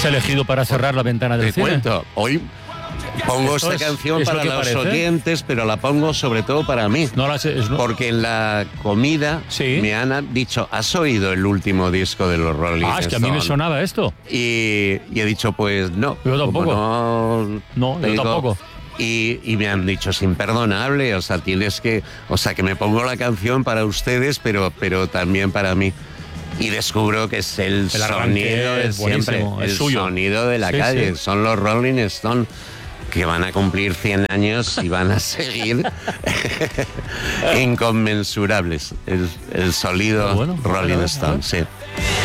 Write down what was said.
elegido para cerrar la ventana del Te cine? cuento, hoy pongo esta canción para los oyentes, pero la pongo sobre todo para mí. Porque en la comida me han dicho, ¿has oído el último disco de los Rolling Stones? Es que a mí me sonaba esto. Y he dicho, pues no. Yo tampoco. No, yo tampoco. Y me han dicho, es imperdonable, o sea, que me pongo la canción para ustedes, pero también para mí. Y descubro que es el sonido de siempre, el sonido de la calle. Sí. Son los Rolling Stones, que van a cumplir 100 años y van a seguir inconmensurables. El sonido Rolling Stone, sí.